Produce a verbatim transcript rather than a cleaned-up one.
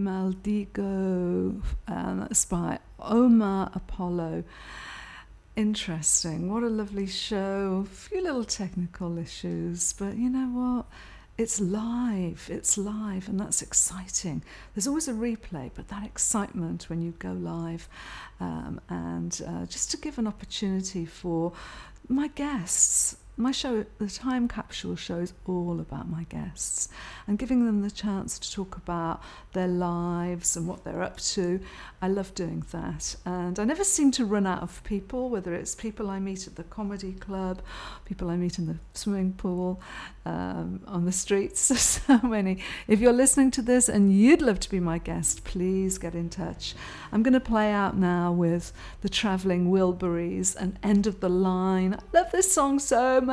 Maldigo, and that's by Omar Apollo. Interesting. What a lovely show. A few little technical issues, but you know what? It's live. It's live, and that's exciting. There's always a replay, but that excitement when you go live, um, and uh, just to give an opportunity for my guests. My show, the Time Capsule show, is all about my guests and giving them the chance to talk about their lives and what they're up to. I love doing that. And I never seem to run out of people, whether it's people I meet at the comedy club, people I meet in the swimming pool, um, on the streets. So many. If you're listening to this and you'd love to be my guest, please get in touch. I'm going to play out now with the Travelling Wilburys and End of the Line. I love this song so much.